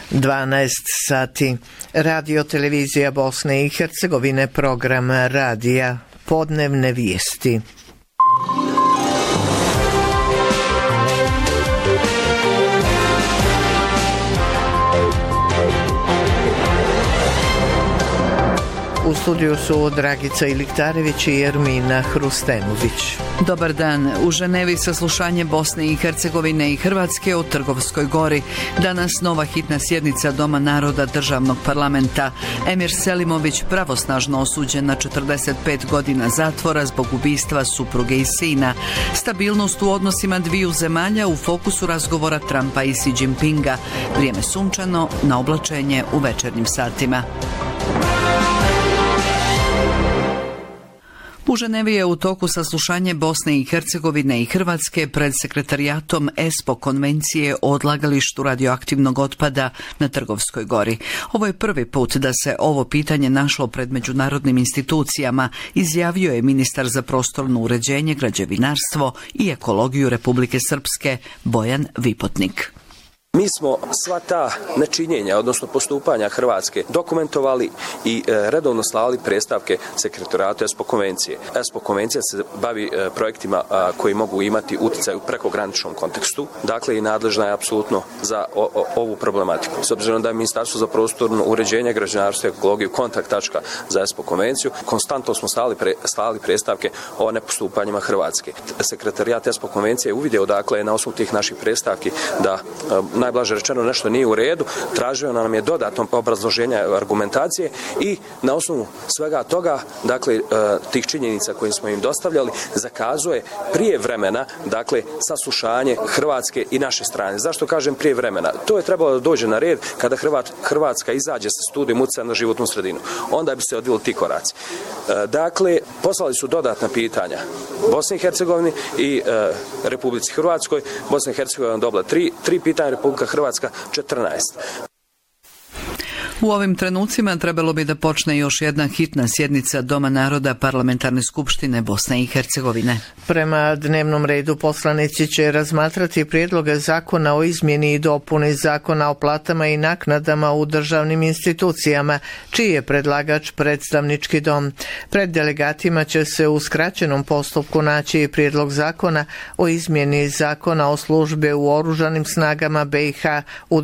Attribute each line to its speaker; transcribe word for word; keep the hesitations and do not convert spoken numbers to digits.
Speaker 1: dvanaest sati. Radio televizija Bosne i Hercegovine, program radija, podnevne vijesti. U studiju su Dragica Iliktarević i Ermina Hrustemović.
Speaker 2: Dobar dan. U Ženevi saslušanje Bosne i Hercegovine i Hrvatske o Trgovskoj gori. Danas nova hitna sjednica Doma naroda državnog parlamenta. Emir Selimović pravosnažno osuđen na četrdeset pet godina zatvora zbog ubistva supruge i sina. Stabilnost u odnosima dviju zemalja u fokusu razgovora Trumpa i Xi Jinpinga. Vrijeme sunčano, na oblačenje u večernjim satima. U Ženevi je u toku saslušanje Bosne i Hercegovine i Hrvatske pred sekretarijatom ESPO konvencije o odlagalištu radioaktivnog otpada na Trgovskoj gori. Ovo je prvi put da se ovo pitanje našlo pred međunarodnim institucijama, izjavio je ministar za prostorno uređenje, građevinarstvo i ekologiju Republike Srpske Bojan Vipotnik.
Speaker 3: Mi smo sva ta nečinjenja, odnosno postupanja Hrvatske, dokumentovali i e, redovno slali predstavke sekretarijatu ESPO konvencije. ESPO konvencija se bavi e, projektima a, koji mogu imati utjecaj u prekograničnom kontekstu, dakle i nadležna je apsolutno za o, o, ovu problematiku. S obzirom da je Ministarstvo za prostorno uređenje, građevinarstvo i ekologiju kontakt tačka za ESPO konvenciju, konstantno smo slali, pre, slali predstavke o nepostupanjima Hrvatske. Sekretarijat ESPO konvencije je uvidio, dakle, na osnovu tih naših predstavki da a, najblaže rečeno nešto nije u redu, tražio nam je dodatno obrazloženja argumentacije i na osnovu svega toga, dakle, tih činjenica koje smo im dostavljali, zakazuje prije vremena, dakle, saslušanje Hrvatske i naše strane. Zašto kažem prije vremena? To je trebalo da dođe na red kada Hrvatska izađe sa studijom utjecaja na životnu sredinu. Onda bi se odvili ti koraci. Dakle, poslali su dodatna pitanja Bosni i Hercegovini i Republici Hrvatskoj. Bosna i Hercegovina dobila tri, tri pitanja, Republika Hrvatska četrnaest.
Speaker 2: U ovim trenucima trebalo bi da počne još jedna hitna sjednica Doma naroda Parlamentarne skupštine Bosne i Hercegovine.
Speaker 1: Prema dnevnom redu poslanici će razmatrati prijedloge zakona o izmjeni i dopuni zakona o platama i naknadama u državnim institucijama, čiji je predlagač predstavnički dom. Pred delegatima će se u skraćenom postupku naći i prijedlog zakona o izmjeni zakona o službi u oružanim snagama B i H u